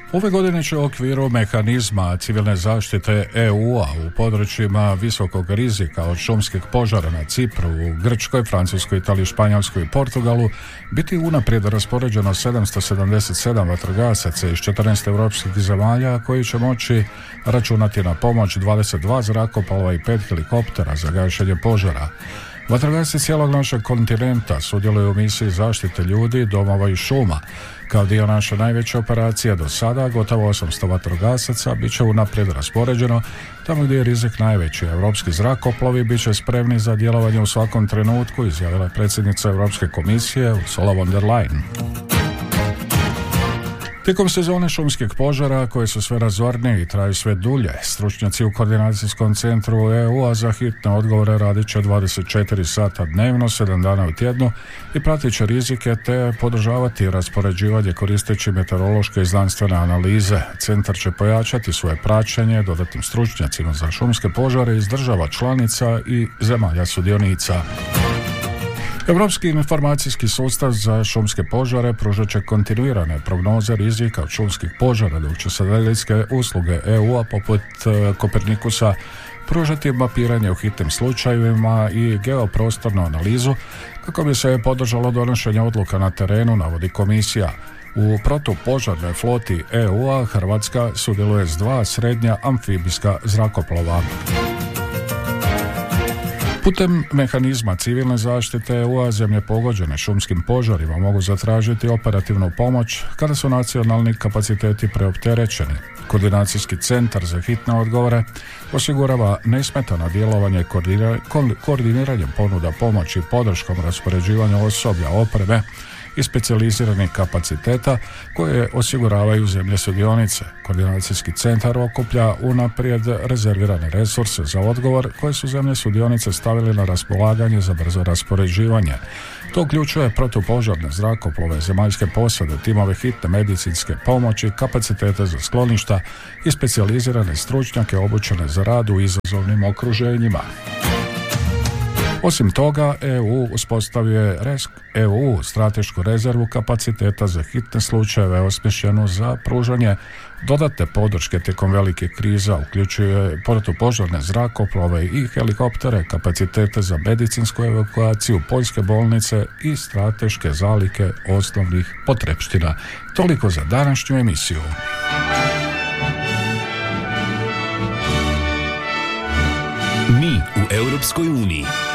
Ove godine će u okviru mehanizma civilne zaštite EU-a u područjima visokog rizika od šumskih požara na Cipru, u Grčkoj, Francuskoj, Italiji, Španjolskoj i Portugalu biti unaprijed raspoređeno 777 vatrogasaca iz 14 europskih zemalja koji će moći računati na pomoć 22 zrakoplova i 5 helikoptera za gašenje požara. Vatrogasci cijelog našeg kontinenta sudjeluju u misiji zaštite ljudi, domova i šuma. Kao dio naše najveće operacije do sada, gotovo 800 vatrogasaca bit će unaprijed raspoređeno tamo gdje je rizik najveći. Europski zrakoplovi bit će spremni za djelovanje u svakom trenutku, izjavila je predsjednica Europske komisije Ursula von der Leyen. Tijekom sezone šumskih požara, koje su sve razornije i traju sve dulje, stručnjaci u Koordinacijskom centru EU-a za hitne odgovore radit će 24 sata dnevno, 7 dana u tjednu i pratit će rizike te podržavati raspoređivanje koristeći meteorološke i znanstvene analize. Centar će pojačati svoje praćenje dodatnim stručnjacima za šumske požare iz država članica i zemalja sudionica. Europski informacijski sustav za šumske požare pružat će kontinuirane prognoze rizika od šumskih požara, dok će satelitske usluge EU-a poput Kopernikusa pružati mapiranje u hitnim slučajevima i geoprostornu analizu kako bi se podržalo donošenje odluka na terenu, navodi komisija. U protupožarnoj floti EU-a Hrvatska sudjeluje s 2 srednja amfibijska zrakoplova. Putem mehanizma civilne zaštite EU-a zemlje pogođene šumskim požarima mogu zatražiti operativnu pomoć kada su nacionalni kapaciteti preopterećeni. Koordinacijski centar za hitne odgovore osigurava nesmetano djelovanje koordiniranjem ponuda pomoći i podrškom raspoređivanju osoblja, opreme i specijaliziranih kapaciteta koje osiguravaju zemlje sudionice. Koordinacijski centar okuplja unaprijed rezervirane resurse za odgovor koje su zemlje sudionice stavili na raspolaganje za brzo raspoređivanje. To uključuje protupožarne zrakoplove, zemaljske posade, timove hitne medicinske pomoći, kapacitete za skloništa i specijalizirane stručnjake obučene za rad u izazovnim okruženjima. Osim toga, EU uspostavio EU stratešku rezervu kapaciteta za hitne slučajeve osmišljenu za pružanje dodatne podrške tijekom velikih kriza, uključuje protupožarne zrakoplove i helikoptere, kapacitete za medicinsku evakuaciju, poljske bolnice i strateške zalihe osnovnih potrepština. Toliko za današnju emisiju. Mi u Europskoj uniji.